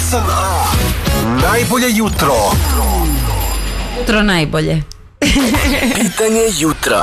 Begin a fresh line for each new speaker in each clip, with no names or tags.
8A. Najbolje jutro.
Jutro najbolje.
Pitanje jutra.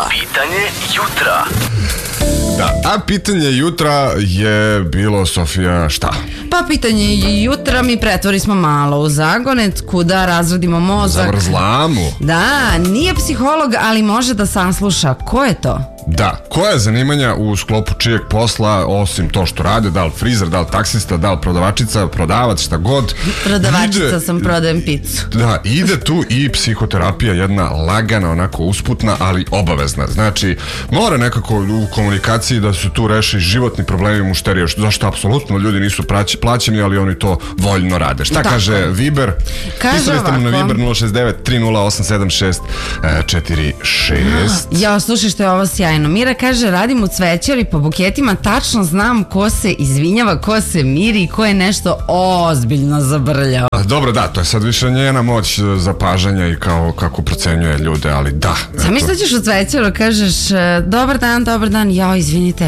Da, a pitanje jutra je bilo, Sofija, šta?
Pa pitanje jutra mi pretvori smo malo u zagonetku da razvodimo mozak.
Zavrzlamu.
Da, nije psiholog, ali može da sasluša. Ko je to?
Da, koja zanimanja u sklopu čijeg posla, osim to što rade, da li frizer, da li taksista, da li prodavačica, prodavac, šta god.
Prodavačica sam, prodajem picu.
Da, ide tu i psihoterapija, jedna lagana, onako usputna, ali obavezna. Znači, mora nekako u komunikaciji da se tu reši životni problemi mušterija, zašto apsolutno ljudi nisu plaćeni, ali oni to voljno rade. Šta kaže Viber?
Kaže
Pisali ste mu na
ovako.
Viber 069 3087 646.
Ja, slušaj što je ovo sjajno. Mira kaže, radim u cvećari po buketima, tačno znam ko se izvinjava, ko se miri i ko je nešto ozbiljno zabrljao.
Dobro, da, to je sad više njena moć zapažanja i kako procenjuje ljude, ali da.
Sami što ćeš u cvećaru, kažeš, dobar dan, jao, izvinite.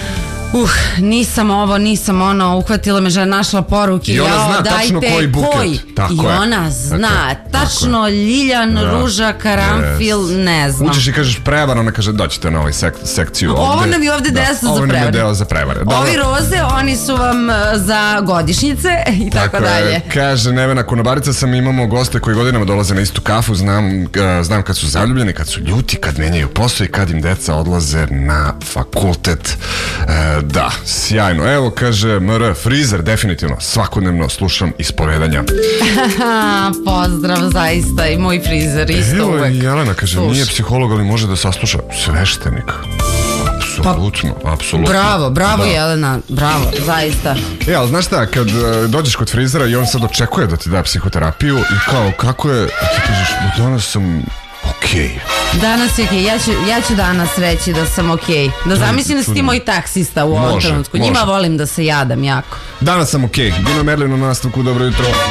Nisam ovo, nisam ono, uhvatila me žena, našla poruke,
I ona
jao,
zna tačno
dajte,
koji buket. Tako
I
je.
ona zna,
Tako
tačno
je.
Liljan,
Da.
ruža, karanfil, ne znam.
Učiš i kažeš prevar, ona kaže doćete na ovaj sekciju ovde.
Ovo nam je ovde desno za
Ovo nam je
prevare.
deo za prevare. Dobro.
Ovi roze, oni su vam za godišnjice i tako dalje.
Je. Kaže Nevena Konobarica sam, imamo goste koji godinama dolaze na istu kafu, znam kad su zaljubljeni, kad su ljuti, kad menjaju posao i kad im deca odlaze na fakultet. Da, sjajno. Evo, kaže MR, frizer, definitivno, svakodnevno slušam ispovedanja.
Pozdrav, zaista, i moj frizer, isto
Evo
uvek.
i Jelena kaže,
Sluša.
nije psiholog, ali može da sasluša sveštenik. Apsolutno.
Bravo
Da.
Jelena, bravo, zaista.
Ali znaš šta, kad dođeš kod frizera i on sad očekuje da ti da psihoterapiju i kao, kako je, a ti kažeš, danas sam okej.
Danas je okej, ja ću danas reći da sam okej. Da zamislim da si ti moj taksista u ovom
Može,
trenutku.
može.
Njima volim da se jadam jako.
Danas sam okej. Dino Merlin na nastavku, dobro jutro.